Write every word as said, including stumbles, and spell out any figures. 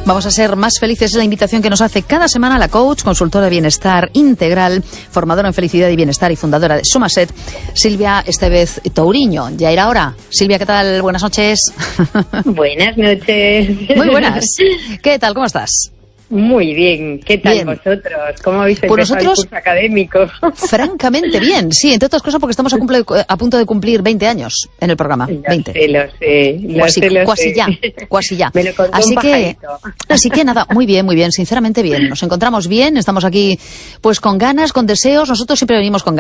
Vamos a ser más felices, es la invitación que nos hace cada semana la coach, consultora de bienestar integral, formadora en felicidad y bienestar y fundadora de Somaset, Silvia Estevez Touriño. Ya era hora. Silvia, ¿qué tal? Buenas noches. Buenas noches. Muy buenas. ¿Qué tal? ¿Cómo estás? Muy bien. ¿Qué tal bien. Vosotros? ¿Cómo habéis empezado pues nosotros, el curso académico? Francamente bien, sí, entre otras cosas porque estamos a, cumple, a punto de cumplir veinte años en el programa. Lo veinte. sé, lo sé. Lo Cuasi, sé, lo cuasi sé. ya, cuasi ya. Me lo contó así un que, pajarito. así que nada, muy bien, muy bien, sinceramente bien. Nos encontramos bien, estamos aquí pues con ganas, con deseos. Nosotros siempre venimos con ganas.